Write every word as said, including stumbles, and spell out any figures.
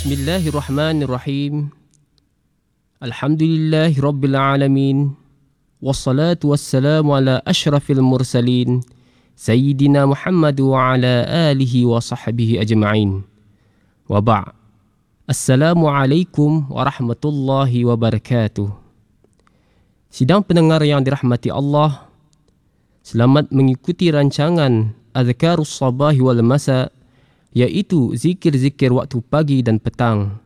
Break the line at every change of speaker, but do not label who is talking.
Bismillahirrahmanirrahim. Alhamdulillahi Rabbil Alamin. Wassalatu wassalamu ala ashrafil mursalin Sayyidina Muhammad wa ala alihi wa sahbihi ajma'in. Wa ba' Assalamualaikum warahmatullahi wabarakatuh. Sidang pendengar yang dirahmati Allah, selamat mengikuti rancangan Azkarus Sabahi wal Masa, iaitu zikir-zikir waktu pagi dan petang.